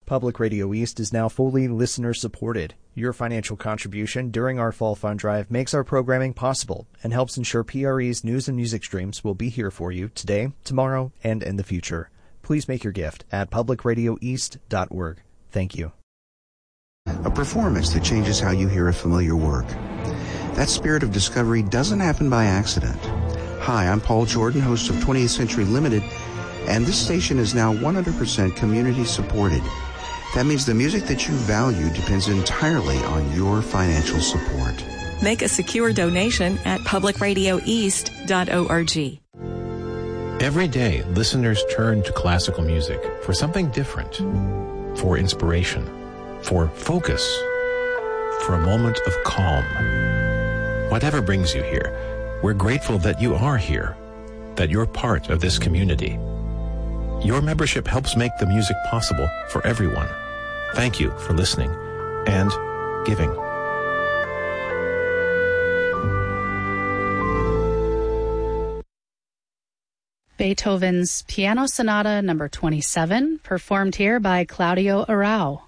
Public Radio East is now fully listener-supported. Your financial contribution during our Fall Fund Drive makes our programming possible and helps ensure PRE's news and music streams will be here for you today, tomorrow, and in the future. Please make your gift at publicradioeast.org. Thank you. A performance that changes how you hear a familiar work. That spirit of discovery doesn't happen by accident. Hi, I'm Paul Jordan, host of 20th Century Limited, and this station is now 100% community supported. That means the music that you value depends entirely on your financial support. Make a secure donation at publicradioeast.org. Every day, listeners turn to classical music for something different, for inspiration, for focus, for a moment of calm. Whatever brings you here, we're grateful that you are here, that you're part of this community. Your membership helps make the music possible for everyone. Thank you for listening and giving. Beethoven's Piano Sonata No. 27, performed here by Claudio Arrau.